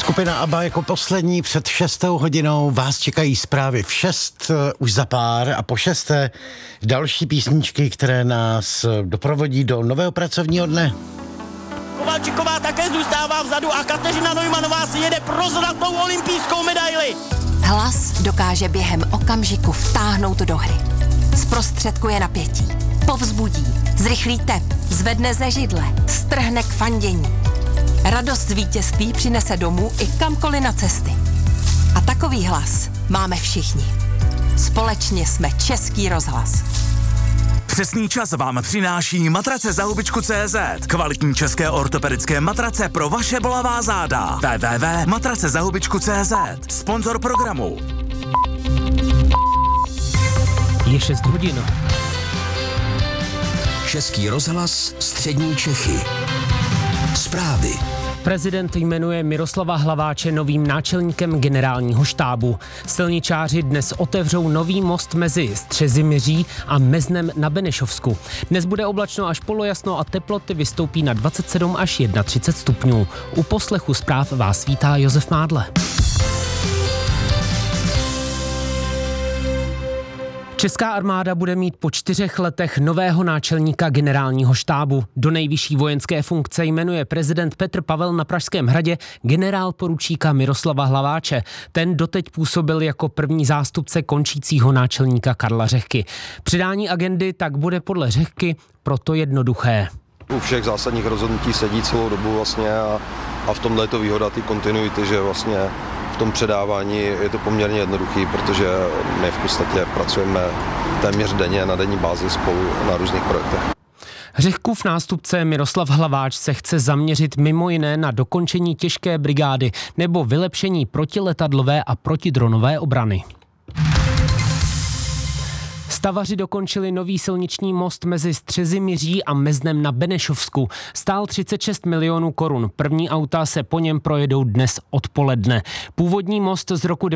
Skupina ABBA jako poslední před 6. hodinou. Vás čekají zprávy v 6, už za pár a po 6. další písničky, které nás doprovodí do nového pracovního dne. Kovalčiková také zůstává vzadu a Kateřina Neumannová si jede pro zlatou olympijskou medaili. Hlas dokáže během okamžiku vtáhnout do hry. Zprostředkuje napětí, povzbudí, zrychlí tep, zvedne ze židle, strhne k fandění. Radost z vítězství přinese domů i kamkoliv na cesty. A takový hlas máme všichni. Společně jsme Český rozhlas. Přesný čas vám přináší matrace za hubičku.cz. Kvalitní české ortopedické matrace pro vaše bolavá záda. www.matracezahubičku.cz. Sponzor programu. Je 6 hodin. Český rozhlas, střední Čechy. Zprávy. Prezident jmenuje Miroslava Hlaváče novým náčelníkem generálního štábu. Silničáři dnes otevřou nový most mezi Střezimiří a Meznem na Benešovsku. Dnes bude oblačno až polojasno a teploty vystoupí na 27 až 31 stupňů. U poslechu zpráv vás vítá Josef Mádle. Česká armáda bude mít po 4 letech nového náčelníka generálního štábu. Do nejvyšší vojenské funkce jmenuje prezident Petr Pavel na Pražském hradě generálporučíka Miroslava Hlaváče. Ten doteď působil jako první zástupce končícího náčelníka Karla Řehky. Předání agendy tak bude podle Řehky proto jednoduché. U všech zásadních rozhodnutí sedí celou dobu vlastně a v tomhle je to výhoda ty kontinuity, že vlastně v tom předávání je to poměrně jednoduchý, protože my v podstatě pracujeme téměř denně na denní bázi spolu na různých projektech. Řehkův nástupce Miroslav Hlaváč se chce zaměřit mimo jiné na dokončení těžké brigády nebo vylepšení protiletadlové a protidronové obrany. Stavaři dokončili nový silniční most mezi Střezimiří a Meznem na Benešovsku. Stál 36 milionů korun. První auta se po něm projedou dnes odpoledne. Původní most z roku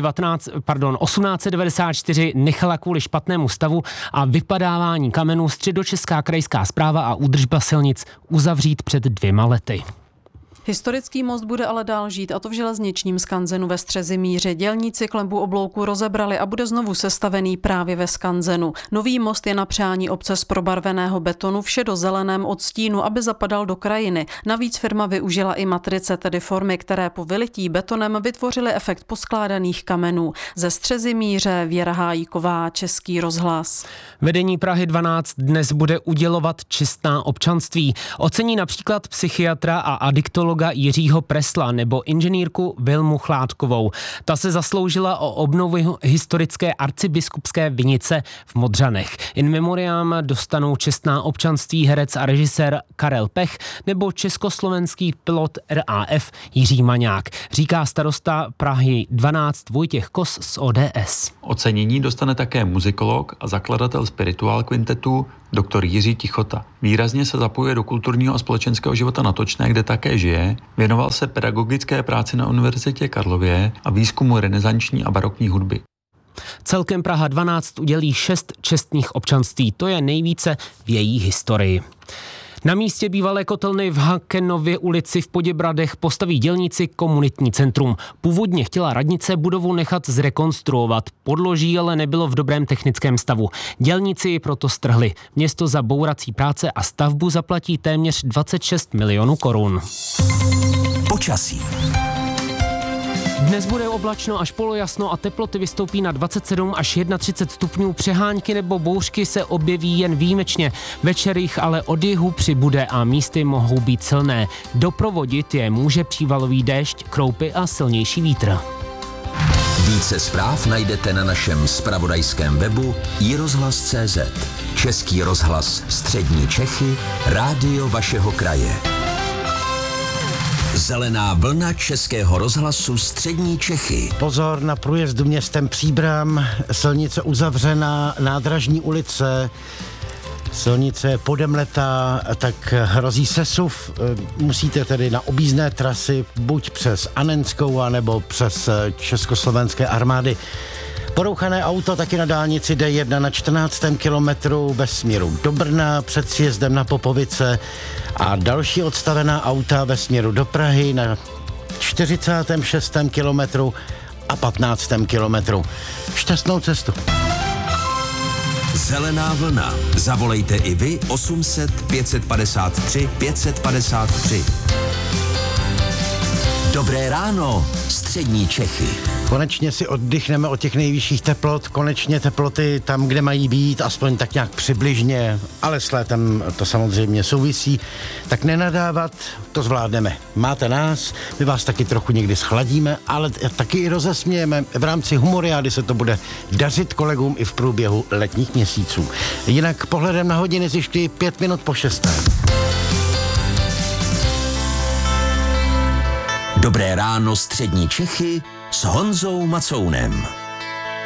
1894 nechala kvůli špatnému stavu a vypadávání kamenů Středočeská krajská správa a údržba silnic uzavřít před 2 lety. Historický most bude ale dál žít, a to v železničním skanzenu ve Střezimíře. Dělníci klembu oblouku rozebrali a bude znovu sestavený právě ve skanzenu. Nový most je na přání obce z probarveného betonu v šedozeleném odstínu, aby zapadal do krajiny. Navíc firma využila i matrice, tedy formy, které po vylití betonem vytvořily efekt poskládaných kamenů. Ze Střezimíře Věra Hájíková, Český rozhlas. Vedení Prahy 12 dnes bude udělovat čestná občanství. Ocení například psychiatra a adiktologa Jiřího Presla nebo inženýrku Vilmu Chládkovou. Ta se zasloužila o obnovu historické arcibiskupské vinice v Modřanech. In memoriam dostanou čestná občanství herec a režisér Karel Pech nebo československý pilot RAF Jiří Maňák, říká starosta Prahy 12 Vojtěch Kos z ODS. Ocenění dostane také muzikolog a zakladatel Spirituál kvintetu doktor Jiří Tichota. Výrazně se zapojuje do kulturního a společenského života na Točné, kde také žije, věnoval se pedagogické práci na Univerzitě Karlově a výzkumu renesanční a barokní hudby. Celkem Praha 12 udělí 6 čestných občanství, to je nejvíce v její historii. Na místě bývalé kotelny v Hakenově ulici v Poděbradech postaví dělníci komunitní centrum. Původně chtěla radnice budovu nechat zrekonstruovat. Podloží ale nebylo v dobrém technickém stavu. Dělníci ji proto strhli. Město za bourací práce a stavbu zaplatí téměř 26 milionů korun. Počasí. Dnes bude oblačno až polojasno a teploty vystoupí na 27 až 31 stupňů. Přehánky nebo bouřky se objeví jen výjimečně. Večer jich ale od jihu přibude a místy mohou být silné. Doprovodit je může přívalový déšť, kroupy a silnější vítr. Více zpráv najdete na našem zpravodajském webu iRozhlas.cz. Český rozhlas, střední Čechy, rádio vašeho kraje. Zelená vlna Českého rozhlasu střední Čechy. Pozor na průjezdu městem Příbram, silnice uzavřená, nádražní ulice, silnice je podemletá, tak hrozí sesuv. Musíte tedy na objízdné trasy buď přes Anenskou, anebo přes československé armády. Porouchané auto taky na dálnici D1 na 14. kilometru ve směru do Brna před sjezdem na Popovice a další odstavená auta ve směru do Prahy na 46. kilometru a 15. kilometru. Šťastnou cestu. Zelená vlna. Zavolejte i vy 800 553 553. Dobré ráno, střední Čechy. Konečně si oddychneme od těch nejvyšších teplot, konečně teploty tam, kde mají být, aspoň tak nějak přibližně, ale s létem to samozřejmě souvisí, tak nenadávat, to zvládneme. Máte nás, my vás taky trochu někdy schladíme, ale taky i rozesmějeme. V rámci Humoriády se to bude dařit kolegům i v průběhu letních měsíců. Jinak pohledem na hodiny zjišťuji 5 minut po 6. Dobré ráno, střední Čechy s Honzou Macounem.